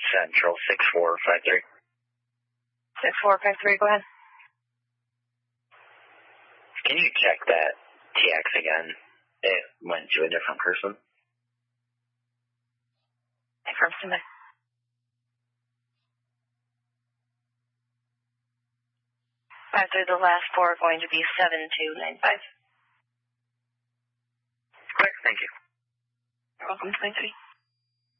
Central 6453. 6453, go ahead. Can you check that TX again? It went to a different person. From somebody. After the last four are going to be 7295. Great, thank you. You're welcome, 23.